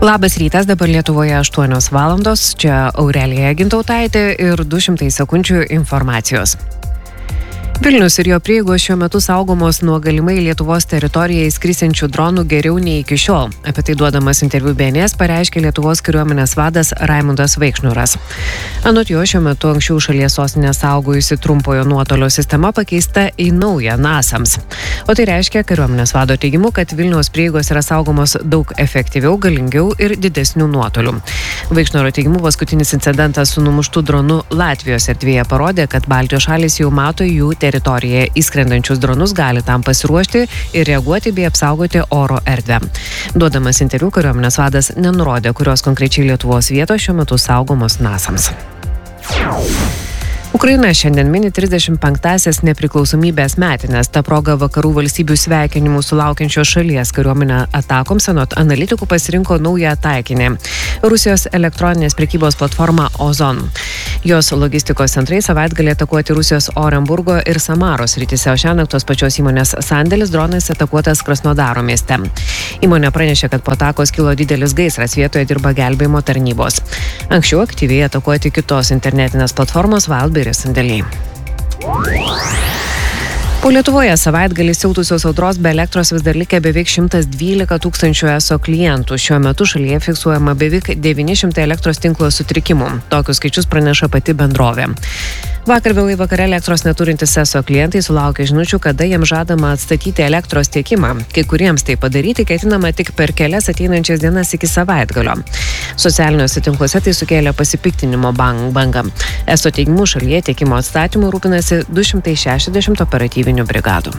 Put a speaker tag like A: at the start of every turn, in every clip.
A: Labas rytas, dabar Lietuvoje 8 valandos, čia Aurelija Gintautaitė ir 200 sekundžių informacijos. Vilnius ir jo prieigos šiuo metu saugomos nuo galimai Lietuvos teritoriją įskrisiančių dronų geriau nei iki šiol. Apie tai duodamas interviu BNS pareiškė Lietuvos kariuomenės vadas Raimundas Vaikšnoras. Anot jo, šiuo metu anksčiau šalies sostinę saugojusi trumpojo nuotolio sistema pakeista į naują NASAMS. O tai reiškia kariuomenės vado teigimu, kad Vilniaus prieigos yra saugomos daug efektyviau, galingiau ir didesnių nuotolių. Vaikšnoro teigimu, paskutinis incidentas su numuštu dronu Latvijos erdvėje parodė, kad Baltijos šalys jau mato jų teritorijoje įskrendančius dronus, gali tam pasiruošti ir reaguoti bei apsaugoti oro erdvę. Duodamas interviu, kariuomenės vadas nenurodė, kurios konkrečiai Lietuvos vietos šiuo metu saugomos NASAMS. Ukraina šiandien mini 35-asias nepriklausomybės metines. Ta proga vakarų valstybių sveikinimų sulaukiančios šalies kariuomenę atakoms anot analitikų pasirinko naują taikinį – Rusijos elektroninės prekybos platformą Ozon. Jos logistikos centrai savaitgalį atakuoti Rusijos Orenburgo ir Samaros srityse, o šiąnakt tos pačios įmonės sandėlis dronais atakuotas Krasnodaro mieste. Įmonė pranešė, kad po atakos kilo didelis gaisras, vietoje dirba gelbėjimo tarnybos. Anksčiau aktyviai atakuoti kitos internetinės platformos Wildberries sandėliai. Po Lietuvoje savaitgalį siautusios audros be elektros vis dar likę beveik 112 tūkstančių ESO klientų. Šiuo metu šalyje fiksuojama beveik 900 elektros tinklo sutrikimų. Tokius skaičius praneša pati bendrovė. Vakar vėlai vakare elektros neturintys ESO klientai sulaukė žinučių, kada jiems žadama atstatyti elektros tiekimą. Kai kuriems tai padaryti ketinama tik per kelias ateinančias dienas iki savaitgalio. Socialiniuose tinkluose tai sukėlė pasipiktinimo bangą. ESO teigimu šalyje tiekimo atstatymu rūpinasi 260 operatyvinių brigadų.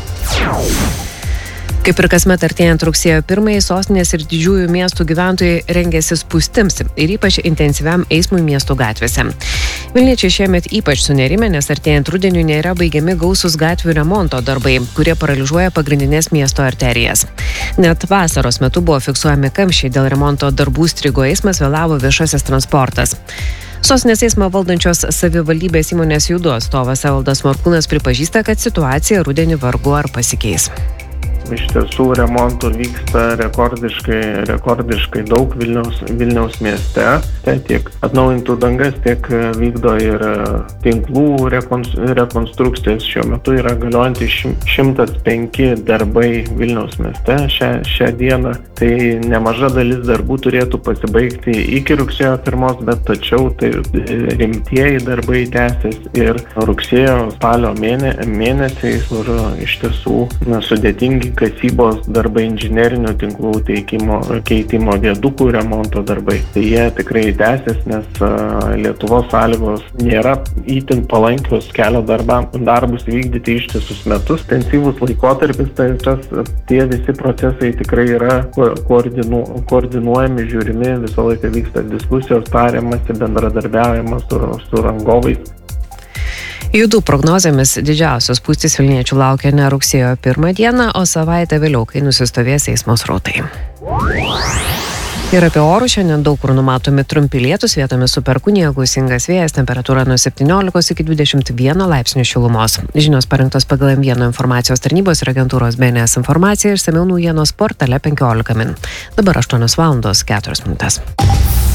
A: Kaip ir kasmet artėjant rugsėjo 1, sostinės ir didžiųjų miestų gyventojai rengiasi spūstims ir ypač intensyviam eismui miestų gatvėse. Vilniečiai šiemet ypač sunerimę, nes artėjant rudeniui nėra baigiami gausūs gatvių remonto darbai, kurie paralyžiuoja pagrindinės miesto arterijas. Net vasaros metu buvo fiksuojami kamščiai, dėl remonto darbų strigo eismas, vėlavo viešasis transportas. Sostinės eismą valdančios savivaldybės įmonės Judu atstovas Evaldas Morkūnas pripažįsta, kad situacija rudenį vargu ar pasikeis.
B: Iš tiesų remontų vyksta rekordiškai daug Vilniaus mieste. Tai tiek atnaujintų dangas, tiek vykdo ir tinklų rekonstrukcijas. Šiuo metu yra galiojantys 105 darbai Vilniaus mieste šią dieną. Tai nemaža dalis darbų turėtų pasibaigti iki rugsėjo 1, bet tačiau tai rimtieji darbai tęsis ir rugsėjo spalio mėnesiais, kur iš tiesų sudėtingi kasybos darbai, inžinerinių tinklų keitimo, viadukų remonto darbai. Tai jie tikrai tęsis, nes Lietuvos sąlygos nėra itin palankios kelio darbus vykdyti ištisus metus. Intensyvus laikotarpis, tai tie visi procesai tikrai yra koordinuojami, žiūrimi, visą laiką vyksta diskusijos, tariamasi, bendradarbiavimas su rangovais.
A: Judu prognozėmis didžiausios spūstys vilniečių laukia ne rugsėjo 1 dieną, o savaitę vėliau, kai nusistovės eismo srautai. Ir apie orus šiandien daug kur numatomi trumpi lietūs, vietomis su perkūnija, gūsingas vėjas, temperatūra nuo 17 iki 21 laipsnių šilumos. Žinios parengtos pagal M1 informacijos tarnybos ir agentūros BNS informaciją, išsamiau naujienos portale 15 min. Dabar 8 valandos 4 minutės.